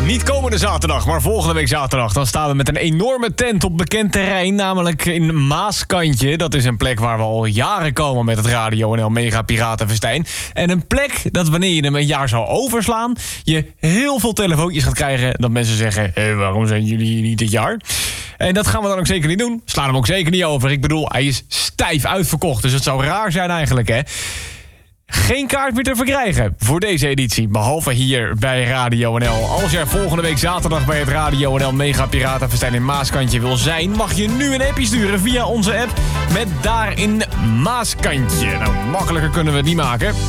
Niet komende zaterdag, maar volgende week zaterdag. Dan staan we met een enorme tent op bekend terrein, namelijk in Maaskantje. Dat is een plek waar we al jaren komen met het Radio NL Mega Piratenfestijn. En een plek dat wanneer je hem een jaar zou overslaan, je heel veel telefoontjes gaat krijgen dat mensen zeggen, waarom zijn jullie hier niet dit jaar? En dat gaan we dan ook zeker niet doen. Slaan hem ook zeker niet over. Ik bedoel, hij is stijf uitverkocht, dus het zou raar zijn eigenlijk, hè? Geen kaart meer te verkrijgen voor deze editie, behalve hier bij Radio NL. Als jij volgende week zaterdag bij het Radio NL Mega Piratenfestijn in Maaskantje wil zijn, mag je nu een appje sturen via onze app met daarin Maaskantje. Nou, makkelijker kunnen we het niet maken.